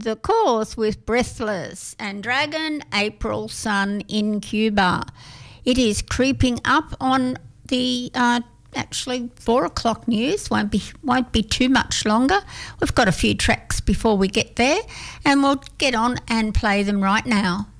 The Cause with Breathless and Dragon, April Sun in Cuba. It is creeping up on the actually 4 o'clock news. Won't be too much longer. We've got a few tracks before we get there, and we'll get on and play them right now.